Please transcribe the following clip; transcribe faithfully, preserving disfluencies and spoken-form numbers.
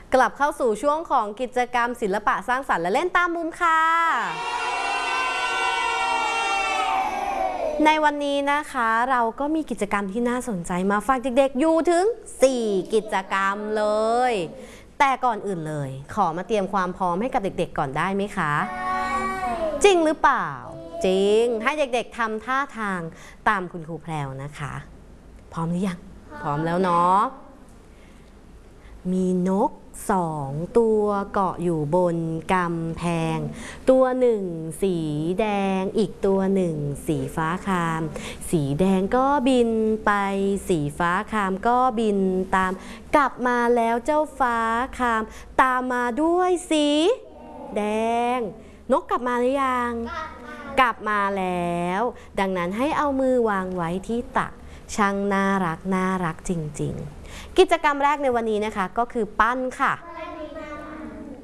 กลับเข้าสู่ช่วงของกิจกรรมศิลปะสร้างสรรค์และเล่นตามมุมค่ะในวันนี้นะคะเราก็มีกิจกรรมที่น่าสนใจมาฝากเด็กๆอยู่ถึงสี่กิจกรรมเลยแต่ก่อนอื่นเลยขอมาเตรียมความพร้อมให้กับเด็กๆก่อนได้ไหมคะจริงหรือเปล่าจริงให้เด็กๆทำท่าทางตามคุณครูแพรวนะคะพร้อมหรือยังพร้อมแล้วเนาะมีนกสองตัวเกาะอยู่บนกำแพงตัวหนึ่งสีแดงอีกตัวหนึ่งสีฟ้าครามสีแดงก็บินไปสีฟ้าครามก็บินตามกลับมาแล้วเจ้าฟ้าครามตามมาด้วยสีแดงนกกลับมาหรือยังกลับมาแล้วดังนั้นให้เอามือวางไว้ที่ตักช่างน่ารักน่ารักจริงๆกิจกรรมแรกในวันนี้นะคะก็คือปั้นค่ะ